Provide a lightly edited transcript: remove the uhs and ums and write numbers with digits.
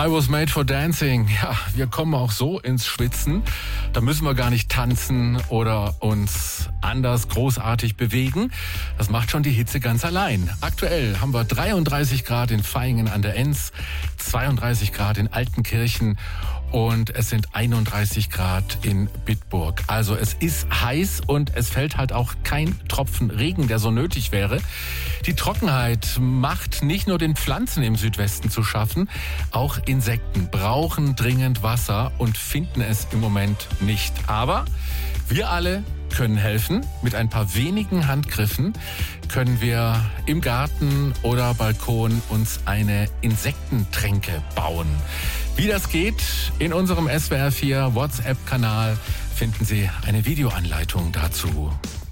I was made for dancing. Ja, wir kommen auch so ins Schwitzen. Da müssen wir gar nicht tanzen oder uns anders großartig bewegen. Das macht schon die Hitze ganz allein. Aktuell haben wir 33 Grad in Vaihingen an der Enns, 32 Grad in Altenkirchen und es sind 31 Grad in Bitburg. Also es ist heiß und es fällt halt auch kein Tropfen Regen, der so nötig wäre. Die Trockenheit macht nicht nur den Pflanzen im Südwesten zu schaffen, auch Insekten brauchen dringend Wasser und finden es im Moment nicht. Aber wir alle können helfen. Mit ein paar wenigen Handgriffen können wir im Garten oder Balkon uns eine Insektentränke bauen. Wie das geht, in unserem SWR4 WhatsApp-Kanal finden Sie eine Videoanleitung dazu.